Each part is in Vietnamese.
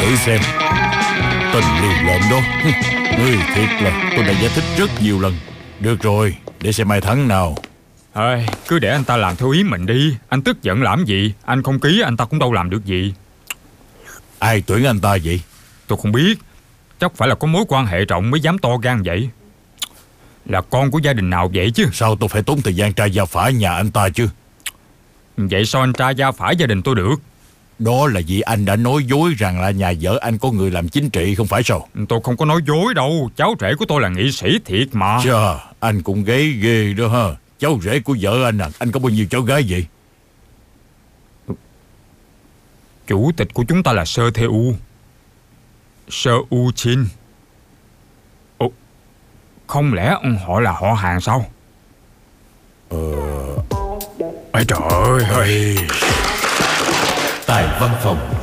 Thử xem. Tên liều lợm đó. Ngươi thiệt là tôi đã giải thích rất nhiều lần. Được rồi, để xem ai thắng nào. Cứ để anh ta làm theo ý mình đi. Anh tức giận làm gì? Anh không ký anh ta cũng đâu làm được gì. Ai tuyển anh ta vậy? Tôi không biết. Chắc phải là có mối quan hệ rộng mới dám to gan vậy. Là con của gia đình nào vậy chứ? Sao tôi phải tốn thời gian tra gia phả nhà anh ta chứ? Vậy sao anh tra gia phả gia đình tôi được? Đó là vì anh đã nói dối rằng là nhà vợ anh có người làm chính trị, không phải sao? Tôi không có nói dối đâu. Cháu rể của tôi là nghị sĩ thiệt mà. Chà, anh cũng ghê ghê đó ha. Cháu rể của vợ anh à? Anh có bao nhiêu cháu gái vậy? Chủ tịch của chúng ta là Sơ Thê U. Sơ U Chin. Ồ, không lẽ họ là họ hàng sao? Ôi trời ơi. Tại văn phòng.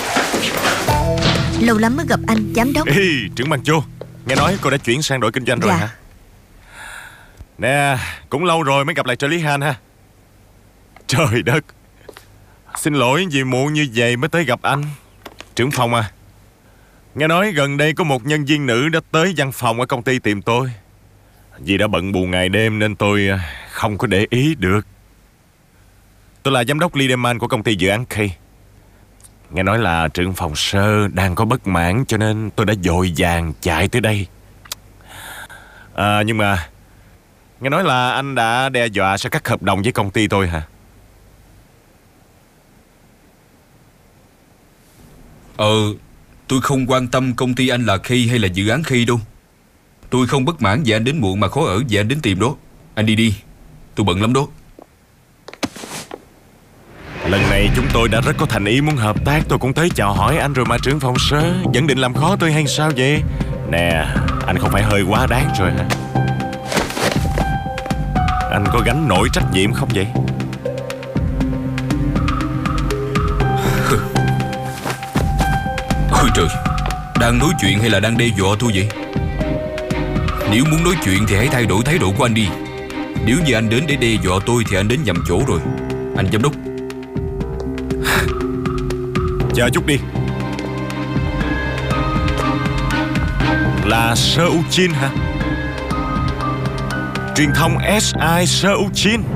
Lâu lắm mới gặp anh, giám đốc. Ê, trưởng ban Chu, nghe nói cô đã chuyển sang đội kinh doanh rồi Dạ. hả? Nè, cũng lâu rồi mới gặp lại trợ lý Han ha. Trời đất, xin lỗi vì muộn như vậy mới tới gặp anh. Trưởng phòng à, nghe nói gần đây có một nhân viên nữ đã tới văn phòng ở công ty tìm tôi. Vì đã bận bù ngày đêm nên tôi không có để ý được. Tôi là giám đốc Lideman của công ty dự án K. Nghe nói là trưởng phòng Sơ đang có bất mãn cho nên tôi đã vội vàng chạy tới đây. Nhưng mà nghe nói là anh đã đe dọa sẽ cắt hợp đồng với công ty tôi hả? Tôi không quan tâm công ty anh là Khi hay là dự án Khi đâu. Tôi không bất mãn vì anh đến muộn mà khó ở vì anh đến tìm đó. Anh đi đi, tôi bận lắm đó. Lần này chúng tôi đã rất có thành ý muốn hợp tác. Tôi cũng tới chào hỏi anh rồi mà trưởng phòng Sơ vẫn định làm khó tôi hay sao vậy? Nè, anh không phải hơi quá đáng rồi hả? Anh có gánh nổi trách nhiệm không vậy? Ôi trời, đang nói chuyện hay là đang đe dọa tôi vậy? Nếu muốn nói chuyện thì hãy thay đổi thái độ của anh đi. Nếu như anh đến để đe dọa tôi thì anh đến nhầm chỗ rồi. Anh giám đốc. Chờ chút đi. Là Sơ U Chin hả? Truyền thông SI Sơ U Chin.